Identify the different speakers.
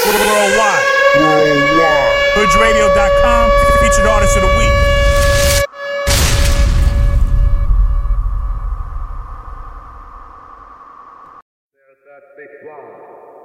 Speaker 1: Worldwide. HoodRadio.com, featured artist of the week.
Speaker 2: There's that big one.